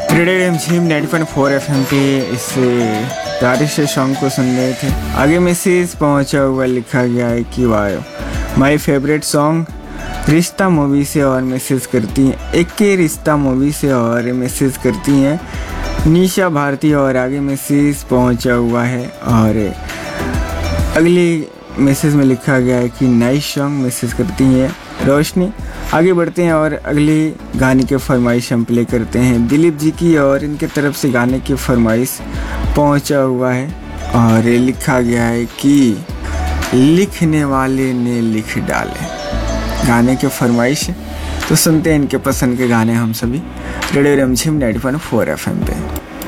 Radio रिमझिम 90.4 FM पे इस प्यारे से सॉन्ग को सुन रहे थे। आगे मैसेज पहुंचा हुआ लिखा गया है कि वाह माय फेवरेट सॉन्ग रिश्ता मूवी से और मैसेज करती हैं एक के रिश्ता मूवी से और मैसेज करती हैं निशा भारती। और आगे मैसेज पहुंचा हुआ है और अगली मैसेज में लिखा गया है कि नाइस सॉन्ग मैसेज करती हैं रोशनी। आगे बढ़ते हैं और अगली गाने की फरमाइश हम प्ले करते हैं दिलीप जी की। और इनके तरफ से गाने की फरमाइश पहुंचा हुआ है और लिखा गया है कि लिखने वाले ने लिख डाले। गाने की फरमाइश है तो सुनते हैं इनके पसंद के गाने हम सभी रेडियो रिमझिम 90.4 FM पे।